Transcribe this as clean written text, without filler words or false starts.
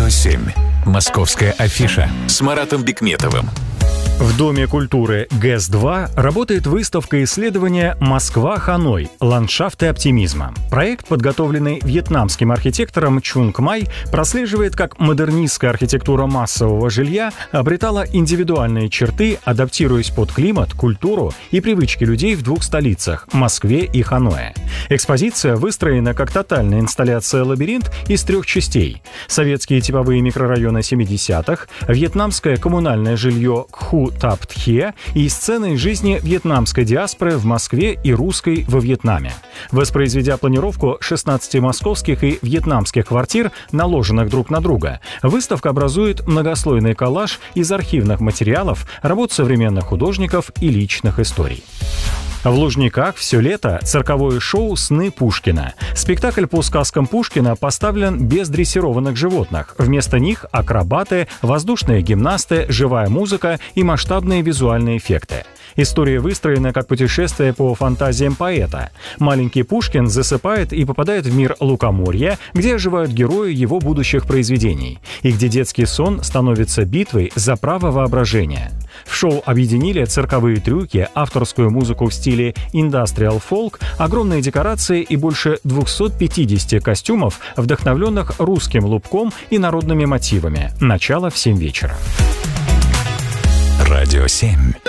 Радио 7. Московская афиша с Маратом Бикметовым. В Доме культуры ГЭС-2 работает выставка исследования «Москва-Ханой. Ландшафты оптимизма». Проект, подготовленный вьетнамским архитектором Чунг Май, прослеживает, как модернистская архитектура массового жилья обретала индивидуальные черты, адаптируясь под климат, культуру и привычки людей в двух столицах – Москве и Ханое. Экспозиция выстроена как тотальная инсталляция «Лабиринт» из 3 частей. Советские типовые микрорайоны 70-х, вьетнамское коммунальное жилье Кху Тап Тхе и сцены из жизни вьетнамской диаспоры в Москве и русской во Вьетнаме. Воспроизведя планировку 16 московских и вьетнамских квартир, наложенных друг на друга, выставка образует многослойный коллаж из архивных материалов, работ современных художников и личных историй. В Лужниках все лето цирковое шоу «Сны Пушкина». Спектакль по сказкам Пушкина поставлен без дрессированных животных. Вместо них акробаты, воздушные гимнасты, живая музыка и масштабные визуальные эффекты. История выстроена как путешествие по фантазиям поэта. Маленький Пушкин засыпает и попадает в мир лукоморья, где оживают герои его будущих произведений, и где детский сон становится битвой за право воображения. В шоу объединили цирковые трюки, авторскую музыку в стиле индастриал фолк, огромные декорации и больше 250 костюмов, вдохновленных русским лубком и народными мотивами. Начало в 7 вечера. Радио 7.